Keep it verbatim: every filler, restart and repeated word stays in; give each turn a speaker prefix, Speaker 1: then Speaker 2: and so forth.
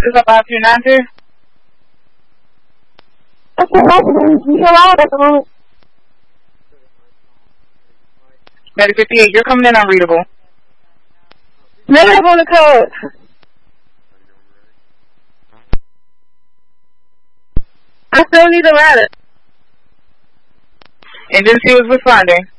Speaker 1: This is five two nine two.
Speaker 2: That's the message. You feel loud at the moment.
Speaker 1: Medic fifty-eight, you're coming in unreadable.
Speaker 2: Negative on the code. I still need a ladder.
Speaker 1: Agency was responding.